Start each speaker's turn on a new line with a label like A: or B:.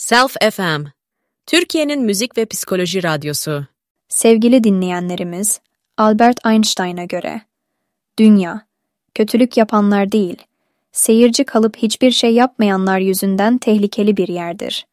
A: Self FM, Türkiye'nin müzik ve psikoloji radyosu.
B: Sevgili dinleyenlerimiz, Albert Einstein'a göre, dünya, kötülük yapanlar değil, seyirci kalıp hiçbir şey yapmayanlar yüzünden tehlikeli bir yerdir.